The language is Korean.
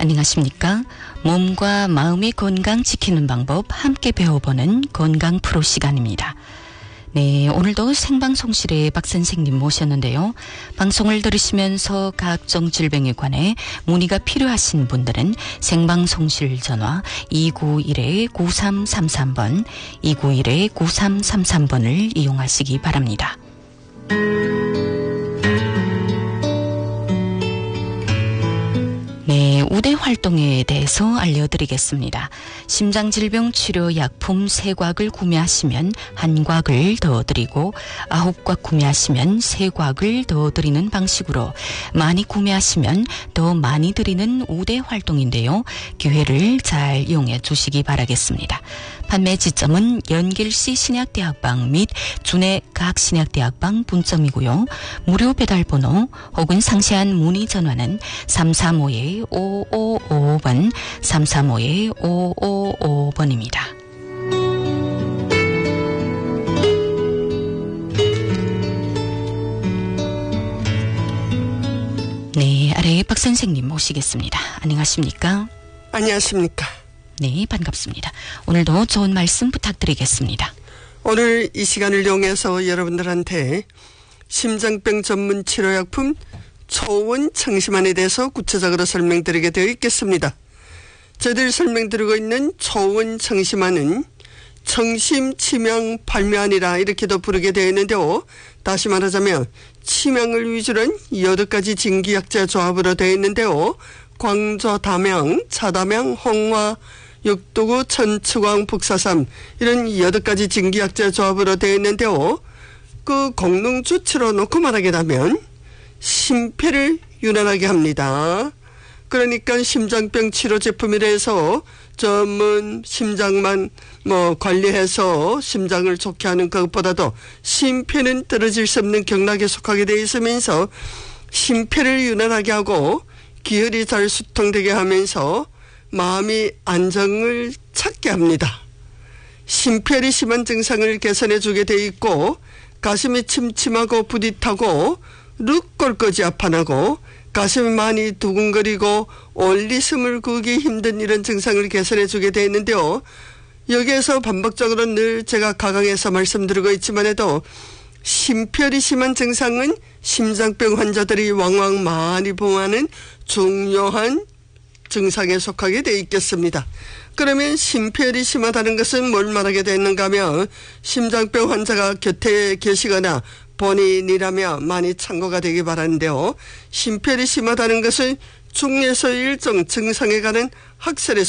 안녕하십니까? 몸과 마음의 건강 지키는 방법 함께 배워보는 건강 프로 시간입니다. 네, 오늘도 생방송실에 박 선생님 모셨는데요. 방송을 들으시면서 각종 질병에 관해 문의가 필요하신 분들은 생방송실 전화 291-9333번, 291-9333번을 이용하시기 바랍니다. 네, 우대 활동에 대해서 알려드리겠습니다. 심장질병 치료 약품 3곽을 구매하시면 1곽을 더 드리고 9곽 구매하시면 3곽을 더 드리는 방식으로 많이 구매하시면 더 많이 드리는 우대 활동인데요. 기회를 잘 이용해 주시기 바라겠습니다. 판매 지점은 연길시 신약대학방 및 준해 각 신약대학방 분점이고요. 무료 배달번호 혹은 상세한 문의 전화는 335-5555번, 335-5555번입니다. 네, 아래에 박 선생님 모시겠습니다. 안녕하십니까? 안녕하십니까? 네, 반갑습니다. 오늘도 좋은 말씀 부탁드리겠습니다. 오늘 이 시간을 이용해서 여러분들한테 심장병 전문 치료약품 초원 청심환에 대해서 구체적으로 설명드리게 되어 있겠습니다. 저희들이 설명드리고 있는 초원 청심환은 청심 치명 발묘환이라 이렇게도 부르게 되어 있는데요. 다시 말하자면 치명을 위주로 한 8가지 진기약재 조합으로 되어 있는데요. 광조, 다명, 차다명, 홍화, 육두구, 천추광, 북사삼 이런 8가지 진기약재 조합으로 되어 있는데요. 그 공동 주치로 놓고 말하게 되면 심폐를 유난하게 합니다. 그러니까 심장병 치료 제품이라 해서 전문 심장만 관리해서 심장을 좋게 하는 것보다도 심폐는 떨어질 수 없는 경락에 속하게 되어 있으면서 심폐를 유난하게 하고 기혈이 잘 수통되게 하면서 마음이 안정을 찾게 합니다. 심폐열이 심한 증상을 개선해 주게 되어 있고 가슴이 침침하고 부릿하고 룩골까지 아파나고 가슴이 많이 두근거리고 올리 숨을 구기 힘든 이런 증상을 개선해 주게 되어 있는데요. 여기에서 반복적으로 늘 제가 가강해서 말씀드리고 있지만 해도 심폐열이 심한 증상은 심장병 환자들이 왕왕 많이 봉하는 중요한 증상에 속하게 되어 있겠습니다. 그러면 심폐열이 심하다는 것은 뭘 말하게 되는가 하면 심장병 환자가 곁에 계시거나 본인이라면 많이 참고가 되기 바라는데요. 심폐열이 심하다는 것은 중에서 일정 증상에 관한 학설에